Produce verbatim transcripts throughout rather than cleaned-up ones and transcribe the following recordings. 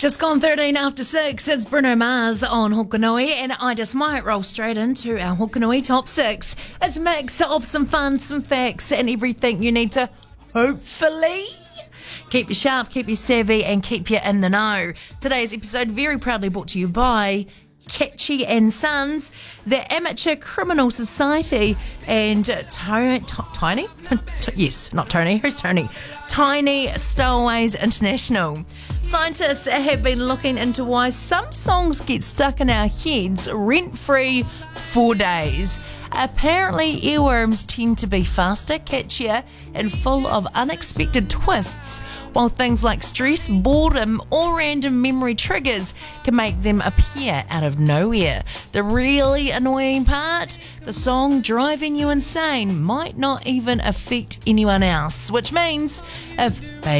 Just gone thirteen after six. It's Bruno Mars on Hokanui, and I just might roll straight into our Hokanui top six. It's a mix of some fun, some facts, and everything you need to hopefully keep you sharp, keep you savvy, and keep you in the know. Today's episode very proudly brought to you by Ketchy and Sons, the Amateur Criminal Society, and uh, to- to- Tiny? yes, not Tony. Who's Tony? Tiny Stowaways International. Scientists have been looking into why some songs get stuck in our heads rent-free for days. Apparently, earworms tend to be faster, catchier, and full of unexpected twists, while things like stress, boredom, or random memory triggers can make them appear out of nowhere. The really annoying part? The song driving you insane might not even affect anyone else, which means if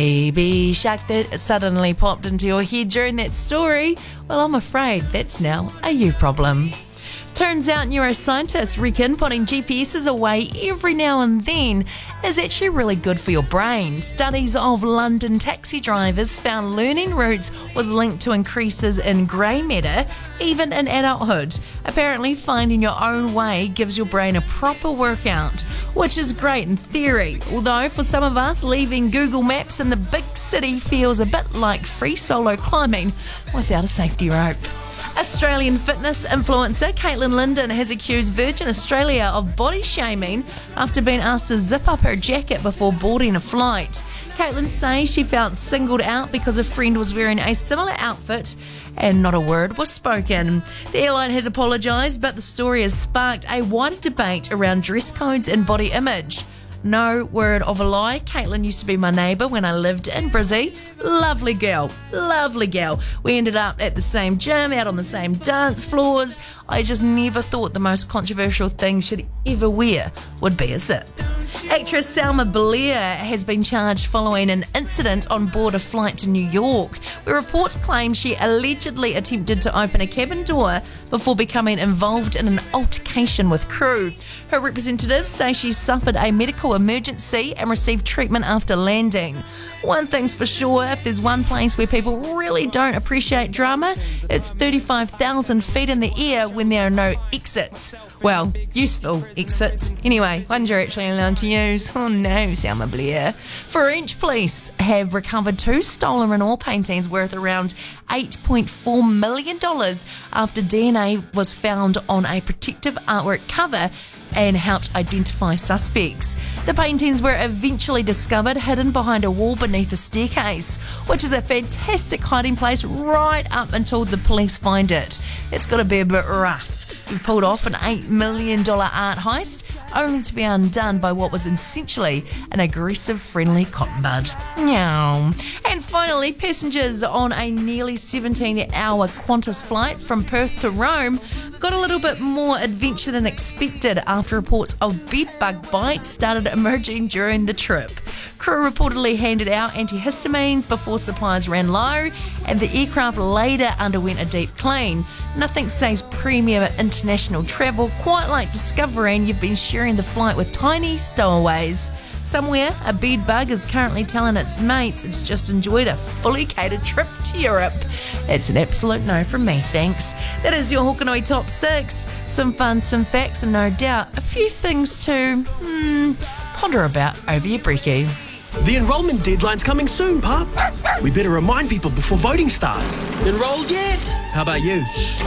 Baby Shark that suddenly popped into your head during that story, well, I'm afraid that's now a you problem. Turns out neuroscientists reckon putting G P Ses away every now and then is actually really good for your brain. Studies of London taxi drivers found learning routes was linked to increases in grey matter, even in adulthood. Apparently, finding your own way gives your brain a proper workout, which is great in theory. Although, for some of us, leaving Google Maps in the big city feels a bit like free solo climbing without a safety rope. Australian fitness influencer Caitlin Linden has accused Virgin Australia of body shaming after being asked to zip up her jacket before boarding a flight. Caitlin says she felt singled out because a friend was wearing a similar outfit and not a word was spoken. The airline has apologised, but the story has sparked a wider debate around dress codes and body image. No word of a lie, Caitlin used to be my neighbour when I lived in Brizzy. Lovely girl, lovely girl. We ended up at the same gym, out on the same dance floors. I just never thought the most controversial thing she'd ever wear would be a zip. Actress Selma Blair has been charged following an incident on board a flight to New York, where reports claim she allegedly attempted to open a cabin door before becoming involved in an altercation with crew. Her representatives say she suffered a medical emergency and received treatment after landing. One thing's for sure, if there's one place where people really don't appreciate drama, it's thirty-five thousand feet in the air when there are no exits. Well, useful exits. Anyway, ones you're actually allowed to use. Oh no, Selma Blair. French police have recovered two stolen Renoir paintings worth around eight point four million dollars after D N A was found on a protective artwork cover and helped identify suspects. The paintings were eventually discovered hidden behind a wall beneath a staircase, which is a fantastic hiding place right up until the police find it. It's got to be a bit rough. He pulled off an eight million dollars art heist, only to be undone by what was essentially an aggressive, friendly cotton bud. Meow. And finally, passengers on a nearly seventeen-hour Qantas flight from Perth to Rome got a little bit more adventure than expected after reports of bedbug bites started emerging during the trip. Crew reportedly handed out antihistamines before supplies ran low, and the aircraft later underwent a deep clean. Nothing says premium international travel quite like discovering you've been sharing the flight with tiny stowaways. Somewhere, a bed bug is currently telling its mates it's just enjoyed a fully catered trip to Europe. It's an absolute no from me, thanks. That is your Hokanui Top six. Some fun, some facts, and no doubt a few things to hmm, ponder about over your brekkie. The enrolment deadline's coming soon, pup. We better remind people before voting starts. Enrolled yet? How about you?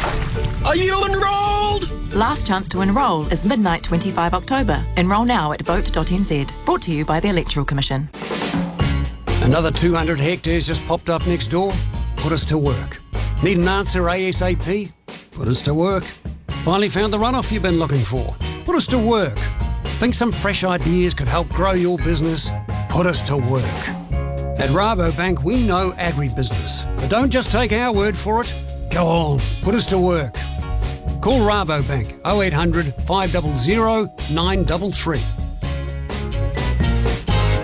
Are you enrolled? Last chance to enrol is midnight twenty-fifth October. Enrol now at vote dot n z. Brought to you by the Electoral Commission. Another two hundred hectares just popped up next door? Put us to work. Need an answer ASAP? Put us to work. Finally found the runoff you've been looking for? Put us to work. Think some fresh ideas could help grow your business? Put us to work. At Rabobank, we know agribusiness. But don't just take our word for it. Go on, put us to work. Call Rabobank oh eight hundred, five hundred, nine three three.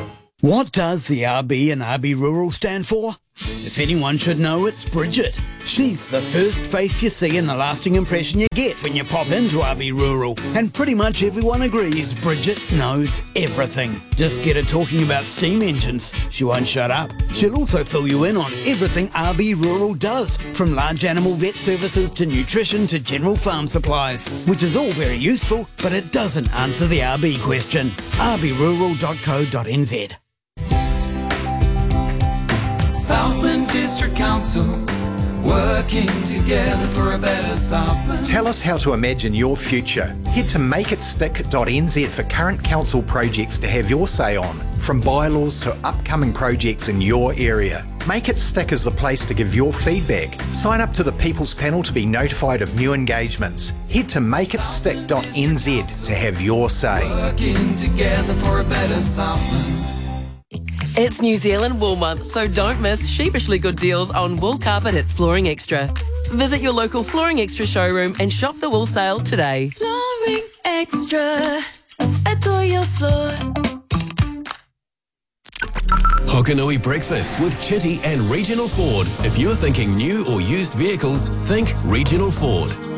What does the R B in R B Rural stand for? If anyone should know, it's Bridget. She's the first face you see and the lasting impression you get when you pop into R B Rural. And pretty much everyone agrees Bridget knows everything. Just get her talking about steam engines. She won't shut up. She'll also fill you in on everything R B Rural does, from large animal vet services to nutrition to general farm supplies, which is all very useful, but it doesn't answer the R B question. r b rural dot co dot n z. Southland District Council, working together for a better Southland. Tell us how to imagine your future. Head to make it stick dot n z for current council projects to have your say on, from bylaws to upcoming projects in your area. Make It Stick is the place to give your feedback. Sign up to the People's Panel to be notified of new engagements. Head to make it stick dot n z to have your say. Working together for a better Southland. It's New Zealand Wool Month, so don't miss sheepishly good deals on wool carpet at Flooring Extra. Visit your local Flooring Extra showroom and shop the wool sale today. Flooring Extra, adore your floor. Hokanui Breakfast with Chitty and Regional Ford. If you're thinking new or used vehicles, think Regional Ford.